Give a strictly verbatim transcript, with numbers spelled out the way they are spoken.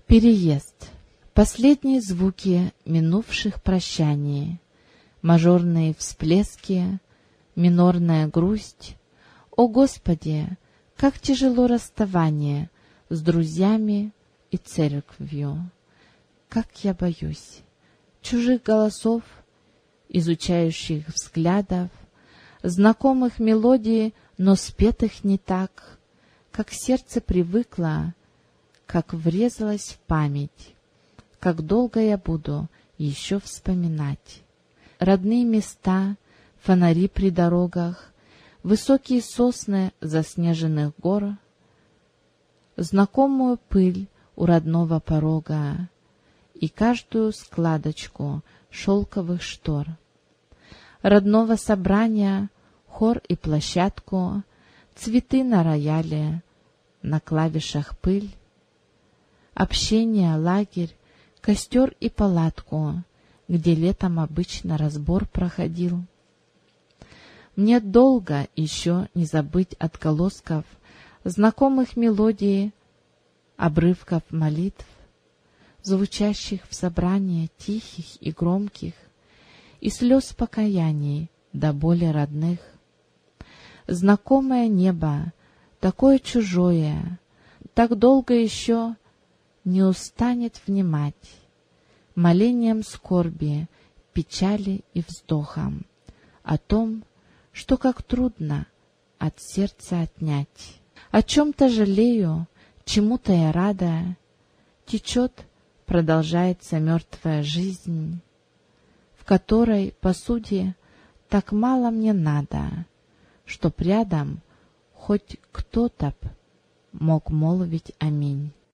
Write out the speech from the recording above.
Переезд. Последние звуки минувших прощаний, мажорные всплески, минорная грусть. О, Господи, как тяжело расставание с друзьями и церковью! Как я боюсь чужих голосов, изучающих взглядов, знакомых мелодий, но спетых не так, как сердце привыкло, как врезалось в память, как долго я буду еще вспоминать. Родные места, фонари при дорогах, высокие сосны заснеженных гор, знакомую пыль у родного порога и каждую складочку шелковых штор. Родного собрания, хор и площадку, цветы на рояле, на клавишах пыль, общение, лагерь, костер и палатку, где летом обычно разбор проходил. Мне долго еще не забыть отголосков знакомых мелодий, обрывков молитв, звучащих в собрании тихих и громких, и слез покаяний до боли родных. Знакомое небо, такое чужое, так долго еще не устанет внимать молением скорби, печали и вздохом о том, что как трудно от сердца отнять. О чем-то жалею, чему-то я рада, течет, продолжается мертвая жизнь, в которой, по сути, так мало мне надо, чтоб рядом хоть кто-то б мог молвить аминь.